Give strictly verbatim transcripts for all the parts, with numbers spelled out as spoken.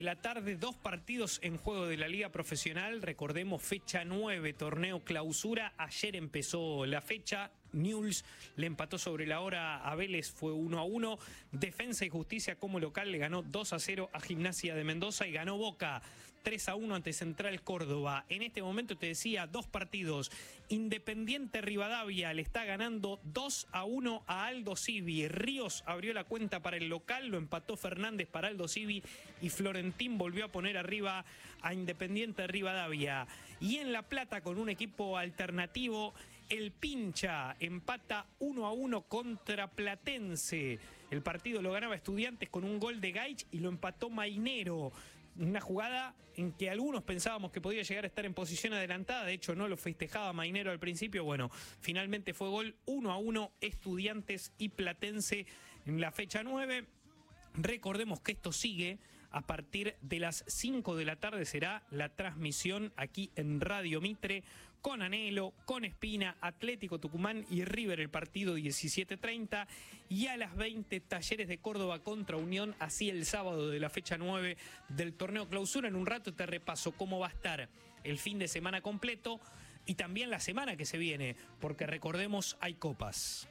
La tarde, dos partidos en juego de la Liga Profesional. Recordemos, fecha nueve, torneo clausura. Ayer empezó la fecha. Newell's le empató sobre la hora a Vélez, fue uno a uno. Defensa y Justicia como local le ganó dos a cero a Gimnasia de Mendoza y ganó Boca tres a uno ante Central Córdoba. En este momento te decía, dos partidos. Independiente Rivadavia le está ganando dos a uno a Aldo Civi. Ríos abrió la cuenta para el local, lo empató Fernández para Aldo Civi y Florentín volvió a poner arriba a Independiente Rivadavia. Y en La Plata, con un equipo alternativo, el Pincha empata uno a uno contra Platense. El partido lo ganaba Estudiantes con un gol de Gaich y lo empató Mainero. Una jugada en que algunos pensábamos que podía llegar a estar en posición adelantada. De hecho, no lo festejaba Mainero al principio. Bueno, finalmente fue gol uno a uno Estudiantes y Platense en la fecha nueve. Recordemos que esto sigue. A partir de las cinco de la tarde será la transmisión aquí en Radio Mitre con Anhelo, con Espina, Atlético Tucumán y River, el partido diecisiete treinta. Y a las veinte, Talleres de Córdoba contra Unión, así el sábado de la fecha nueve del torneo clausura. En un rato te repaso cómo va a estar el fin de semana completo y también la semana que se viene, porque recordemos, hay copas.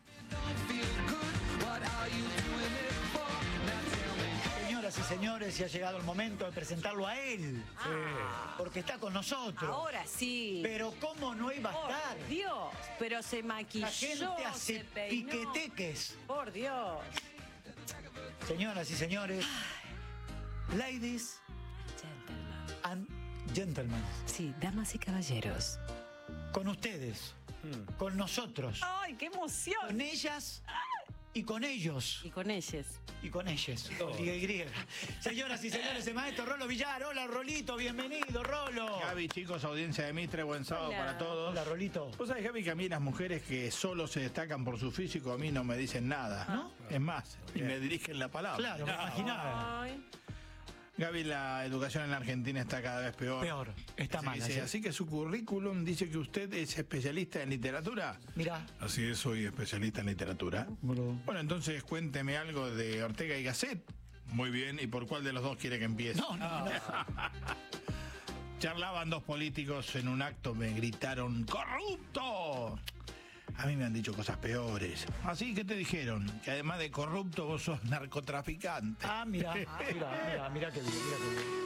Señoras y señores, y ha llegado el momento de presentarlo a él. Ah. Porque está con nosotros. Ahora sí. Pero ¿cómo no iba a Por estar? Dios, pero se maquilló, La gente hace se peinó. piqueteques. Por Dios. Señoras y señores, ladies Gentleman. and gentlemen, Sí, damas y caballeros. con ustedes, Mm. con nosotros, ¡Ay, qué emoción! con ellas y con ellos. Y con ellos. Y con ellas. Todos. Y griega. Señoras y señores, el maestro Rolo Villar. Hola, Rolito, bienvenido, Rolo. Gaby, chicos, audiencia de Mitre, buen sábado Hola. para todos. Hola, Rolito. Vos sabés, Gaby, que a mí las mujeres que solo se destacan por su físico, a mí no me dicen nada. ¿No? Es más, y me dirigen la palabra. Claro, me imaginaba. Ay. Gaby, la educación en la Argentina está cada vez peor. Peor, está Así mal. que, así. sí, así que su currículum dice que usted es especialista en literatura. Mirá. Así es, soy especialista en literatura. Bro. Bueno, entonces cuénteme algo de Ortega y Gasset. Muy bien, ¿y por cuál de los dos quiere que empiece? No, no, no. Charlaban dos políticos en un acto, me gritaron ¡corrupto! A mí me han dicho cosas peores. Así que te dijeron que además de corrupto vos sos narcotraficante. Ah, mirá, mirá, mirá, mirá qué bien, mirá qué bien.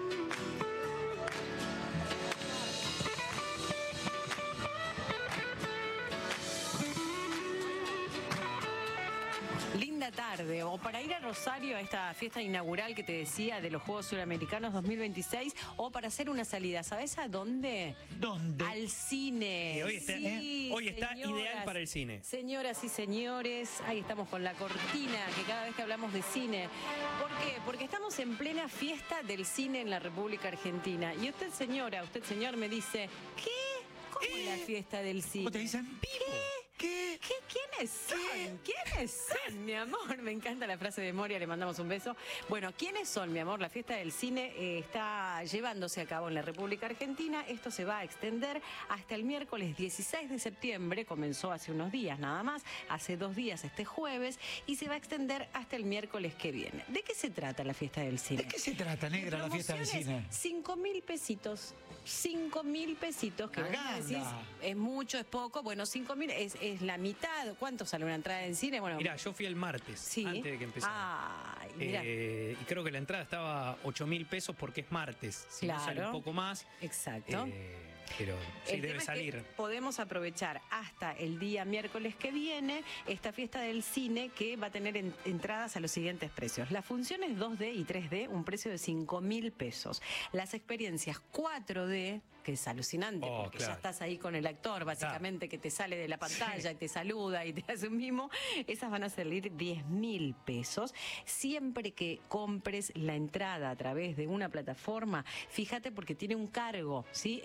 Linda tarde, o para ir a Rosario a esta fiesta inaugural que te decía de los Juegos Suramericanos dos mil veintiséis, o para hacer una salida, ¿sabes a dónde? ¿Dónde? Al cine. Y hoy está- Sí, hoy está señoras, ideal para el cine. Señoras y señores, ahí estamos con la cortina, que cada vez que hablamos de cine. ¿Por qué? Porque estamos en plena fiesta del cine en la República Argentina. Y usted, señora, usted, señor, me dice, ¿qué? ¿Cómo es la fiesta del cine? ¿Cómo te dicen? ¿Qué? ¿Qué? ¿Qué? ¿Quiénes son? ¿Quiénes son, mi amor? Me encanta la frase de Moria, le mandamos un beso. Bueno, ¿quiénes son, mi amor? La fiesta del cine eh, está llevándose a cabo en la República Argentina. Esto se va a extender hasta el miércoles dieciséis de septiembre. Comenzó hace unos días nada más, hace dos días este jueves, y se va a extender hasta el miércoles que viene. ¿De qué se trata la fiesta del cine? ¿De qué se trata, negra, la fiesta del cine? Cinco mil pesitos. Cinco mil pesitos. Que vos me Aganda. decís, es mucho, es poco. Bueno, cinco mil es, es la mitad. ¿Cuánto sale una entrada en cine? Bueno, Mirá, yo fui el martes, sí. antes de que empezara. Ay, mirá. Eh, y creo que la entrada estaba ocho mil pesos porque es martes. Si no sale Claro. un poco más. Exacto. eh, pero sí, El debe tema es que salir. podemos aprovechar hasta el día miércoles que viene esta fiesta del cine que va a tener en- entradas a los siguientes precios. Las funciones dos D y tres D, un precio de cinco mil pesos. Las experiencias cuatro D, que es alucinante, Oh, porque claro. ya estás ahí con el actor, básicamente, que te sale de la pantalla y te saluda y te hace un mimo, esas van a salir diez mil pesos. Siempre que compres la entrada a través de una plataforma, fíjate porque tiene un cargo, ¿sí? Es diferente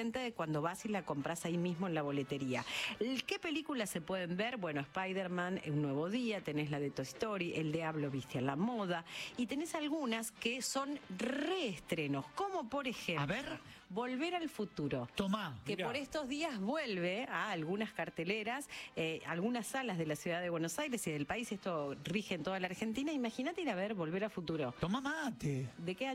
cuenta de cuando vas y la compras ahí mismo en la boletería. ¿Qué películas se pueden ver? Bueno, Spider-Man, Un Nuevo Día, tenés la de Toy Story, El Diablo Viste a la Moda, y tenés algunas que son reestrenos, como por ejemplo... A ver. Volver al Futuro. Tomá. Que Mirá. por estos días vuelve a algunas carteleras, eh, algunas salas de la ciudad de Buenos Aires y del país. Esto rige en toda la Argentina. Imagínate ir a ver Volver al Futuro. Tomá mate. ¿De qué